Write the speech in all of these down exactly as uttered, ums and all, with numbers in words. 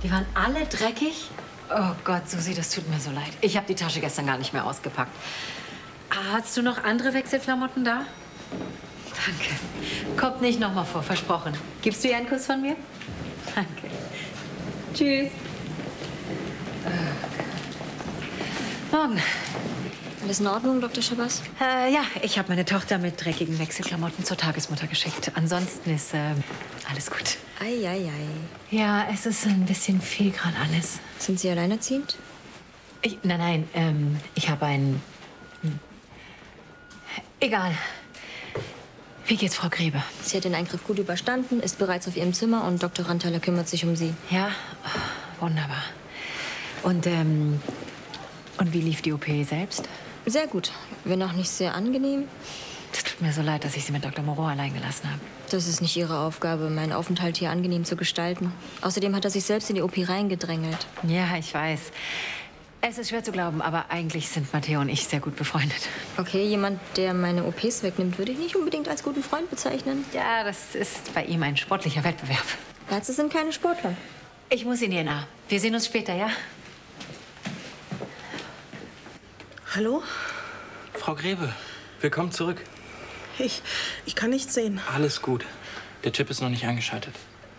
Die waren alle dreckig? Oh Gott, Susi, das tut mir so leid. Ich habe die Tasche gestern gar nicht mehr ausgepackt. Hast du noch andere Wechselklamotten da? Danke. Kommt nicht noch mal vor, versprochen. Gibst du ihr einen Kuss von mir? Danke. Tschüss. Morgen. Alles in Ordnung, Doktor Schabas? Äh, ja, ich habe meine Tochter mit dreckigen Wechselklamotten zur Tagesmutter geschickt. Ansonsten ist äh, alles gut. Ei, ei, ei. Ja, es ist ein bisschen viel gerade alles. Sind Sie alleinerziehend? Ich, nein, nein, ähm, ich habe einen... Hm. Egal. Wie geht's, Frau Grebe? Sie hat den Eingriff gut überstanden, ist bereits auf ihrem Zimmer und Doktor Ranthaler kümmert sich um Sie. Ja, oh, wunderbar. Und, ähm, und wie lief die O P selbst? Sehr gut, wenn auch nicht sehr angenehm. Es tut mir so leid, dass ich Sie mit Doktor Moreau allein gelassen habe. Das ist nicht Ihre Aufgabe, meinen Aufenthalt hier angenehm zu gestalten. Außerdem hat er sich selbst in die O P reingedrängelt. Ja, ich weiß. Es ist schwer zu glauben, aber eigentlich sind Matteo und ich sehr gut befreundet. Okay, jemand, der meine O Ps wegnimmt, würde ich nicht unbedingt als guten Freund bezeichnen. Ja, das ist bei ihm ein sportlicher Wettbewerb. Ärzte sind keine Sportler. Ich muss Ihnen nah. Wir sehen uns später, ja? Hallo? Frau Grebe, willkommen zurück. Ich, ich kann nichts sehen. Alles gut. Der Chip ist noch nicht eingeschaltet.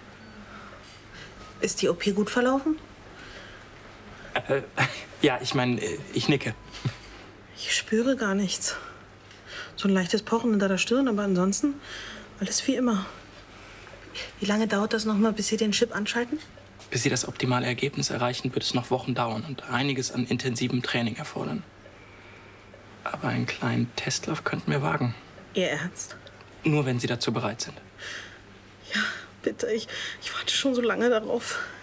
Ist die O P gut verlaufen? Äh, ja, ich meine, ich nicke. Ich spüre gar nichts. So ein leichtes Pochen hinter der Stirn, aber ansonsten alles wie immer. Wie lange dauert das noch mal, bis Sie den Chip anschalten? Bis Sie das optimale Ergebnis erreichen, wird es noch Wochen dauern und einiges an intensivem Training erfordern. Aber einen kleinen Testlauf könnten wir wagen. Ihr Ernst? Nur wenn Sie dazu bereit sind. Ja, bitte. Ich, ich warte schon so lange darauf.